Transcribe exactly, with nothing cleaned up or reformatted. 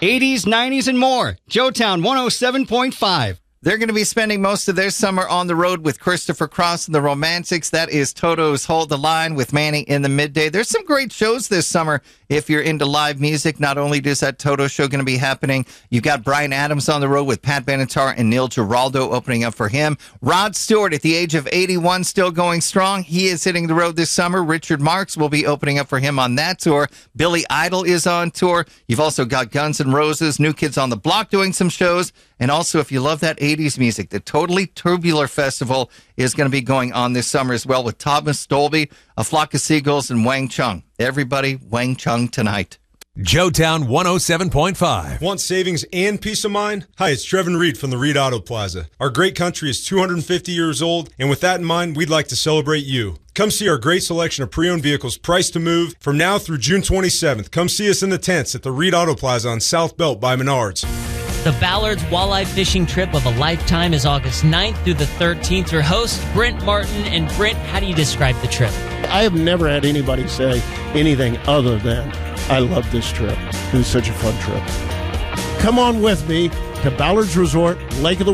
eighties, nineties, and more. Joetown one oh seven point five. They're going to be spending most of their summer on the road with Christopher Cross and the Romantics. That is Toto's Hold the Line with Manny in the Midday. There's some great shows this summer if you're into live music. Not only is that Toto show going to be happening, you've got Bryan Adams on the road with Pat Benatar and Neil Giraldo opening up for him. Rod Stewart at the age of eighty-one still going strong. He is hitting the road this summer. Richard Marx will be opening up for him on that tour. Billy Idol is on tour. You've also got Guns N' Roses, New Kids on the Block doing some shows. And also, if you love that eighties music, the Totally Tubular Festival is going to be going on this summer as well with Thomas Dolby, A Flock of Seagulls, and Wang Chung. Everybody, Wang Chung tonight. Joetown one oh seven point five. Want savings and peace of mind? Hi, it's Trevin Reed from the Reed Auto Plaza. Our great country is two hundred fifty years old, and with that in mind, we'd like to celebrate you. Come see our great selection of pre-owned vehicles priced to move from now through June twenty-seventh. Come see us in the tents at the Reed Auto Plaza on South Belt by Menards. The Ballard's Walleye Fishing Trip of a Lifetime is August ninth through the thirteenth. Your hosts, Brent Martin. And Brent, how do you describe the trip? I have never had anybody say anything other than, I love this trip. It was such a fun trip. Come on with me to Ballard's Resort, Lake of the